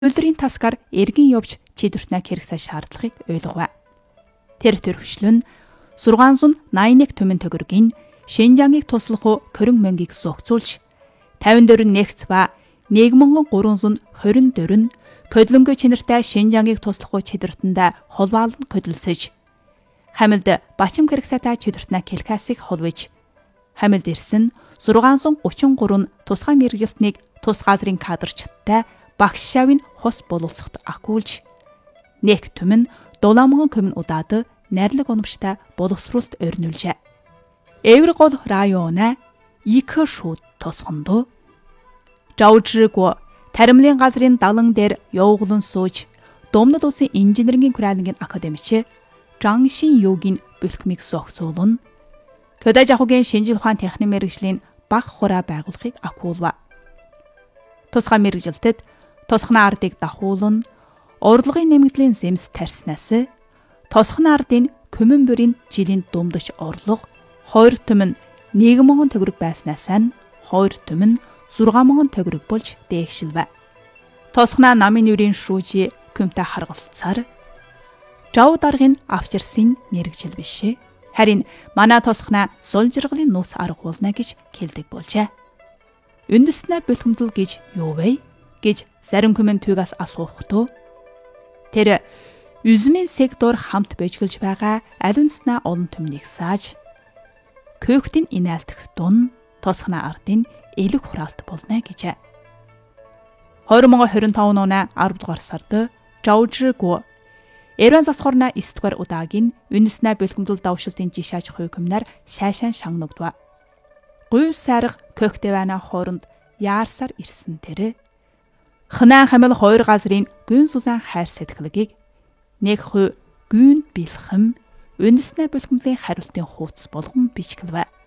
Улирын тасгаар эргэн явж чидвэртнээ хэрэгсээ шаардлагыг ойлгов. Тэр төрөвчлөн 681 түмэн төгрөгийн Шинжаангийг туслах уу Корин мөнгийг зохицуулж 54 нэгц ба 1324 көдлөнгөө чинэртэй Шинжаангийг туслах уу чидвэртэндээ холбоолон көдөлсөж хамилд бачим хэрэгсээтэй чидвэртнээ Келкасыг холвиж хамилд ирсэн 633 тусгай мэрэгжилтнийг тус газрын кадрчтай багш шавын хос боловсоход акуулж нэг түмэн Дуламган көмн удаад найрлаг уламжтай боловсруулалт өрнүүлжээ. Эвэр гол района Икэ шууд тосгондоо Жаужрго таримлын газрын далан дээр явуулан сууж Домнод улсын инженерийн хураалгын академич Жангшин Югийн бэлтгэмийг зохицуулна. Көдөж ахуйн шинжил ухаан техник мэргэжлийн баг хураа байгуулахыг акуулва. Тусгай мэргэжилтэд тосхны ардыг дахуулна. Урлагийн нэмэгдлийн зэмс тарснаас тосхны ардын көмөн бүрийн жилийн думдаш орлого 2 түмэн 1000 төгрөг байснаас нь 2 түмэн 6000 төгрөг болж дээгшилвэ. Тосхна намын нүрийн шүүжи көмтэй харгалцаар жав даргын авчирсан мэрэгжил бишээ. Харин манай тосхна сул жиргалын нуус арга болно гэж хэлдэг болжээ. Үндэснэ бэлтгэмдэл гэж юу вэ гэж зарим комент түүгээс асуухдаа тэр үзмийн сектор хамт бэжгэлж байгаа аль үндэснэ олон түмнийг сааж көөхтийн инээлтэх дун тосхна ардын элэг хураалт болно гэжээ. 2025 оны 10 дугаар сард Жаужрго Эрван засхорна 9 дугаар удаагийн үндэснэ бэлтгэмдэл давшилтын жишааж хуйкомнаар шайшаан шангнагдва. Гуйв сарга көөхтэвана хооронд яарсаар ирсэн тэр хнаа хамил хоёр газрын гүн сузан хайр сэтгэлгийг нэг хуй гүн бэлхэм үндэснэ бэлтгэмдлийн хариултын хууц болгон бичгэлвэ.